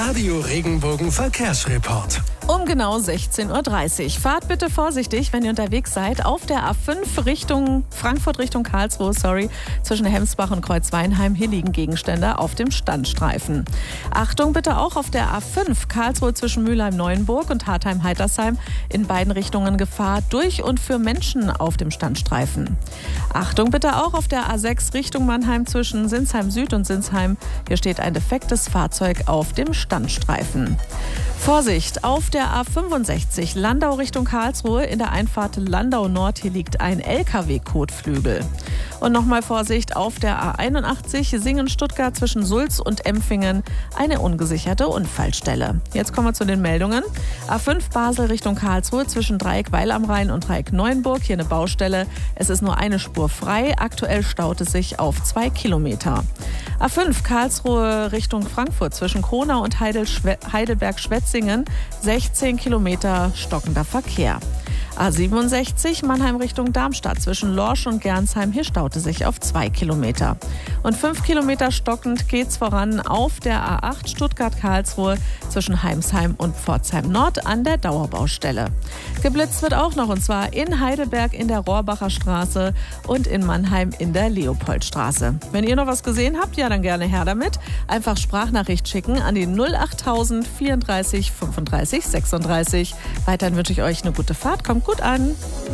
Radio Regenbogen Verkehrsreport. Um genau 16:30 Uhr. Fahrt bitte vorsichtig, wenn ihr unterwegs seid, auf der A5 Richtung Frankfurt, Richtung Karlsruhe, zwischen Hemsbach und Kreuzweinheim. Hier liegen Gegenstände auf dem Standstreifen. Achtung bitte auch auf der A5 Karlsruhe zwischen Mülheim-Neuenburg und Hartheim-Heitersheim. In beiden Richtungen Gefahr durch und für Menschen auf dem Standstreifen. Achtung bitte auch auf der A6 Richtung Mannheim zwischen Sinsheim Süd und Sinsheim. Hier steht ein defektes Fahrzeug auf dem Standstreifen. Vorsicht, auf der A65 Landau Richtung Karlsruhe in der Einfahrt Landau Nord. Hier liegt ein LKW-Kotflügel. Und nochmal Vorsicht, auf der A81 Singen-Stuttgart zwischen Sulz und Empfingen eine ungesicherte Unfallstelle. Jetzt kommen wir zu den Meldungen. A5 Basel Richtung Karlsruhe zwischen Dreieck Weil am Rhein und Dreieck Neuenburg. Hier eine Baustelle. Es ist nur eine Spur frei. Aktuell staut es sich auf 2 Kilometer. A5 Karlsruhe Richtung Frankfurt zwischen Kronau und Heidelberg-Schwetzingen 16 Kilometer stockender Verkehr. A67 Mannheim Richtung Darmstadt zwischen Lorsch und Gernsheim. Hier staute sich auf 2 Kilometer. Und 5 Kilometer stockend geht's voran auf der A8 Stuttgart-Karlsruhe zwischen Heimsheim und Pforzheim Nord an der Dauerbaustelle. Geblitzt wird auch noch, und zwar in Heidelberg in der Rohrbacher Straße und in Mannheim in der Leopoldstraße. Wenn ihr noch was gesehen habt, ja, dann gerne her damit. Einfach Sprachnachricht schicken an die 08000 34 35 36. Weiterhin wünsche ich euch eine gute Fahrt. Kommt gut an.